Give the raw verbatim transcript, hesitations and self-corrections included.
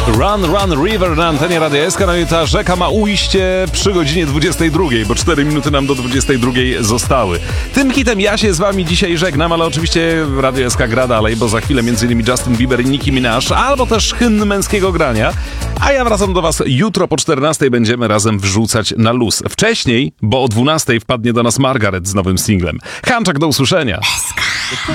Run, Run, River na antenie Radia S K. No i ta rzeka ma ujście przy godzinie dwudziestej drugiej, bo cztery minuty nam do dwudziestej drugiej zostały. Tym hitem ja się z wami dzisiaj żegnam, ale oczywiście Radio S K gra dalej, bo za chwilę m.in. Justin Bieber i Nicki Minaj, albo też hymn męskiego grania. A ja wracam do was jutro po czternastej, będziemy razem wrzucać na luz. Wcześniej, bo o dwunastej wpadnie do nas Margaret z nowym singlem. Hanczak, do usłyszenia.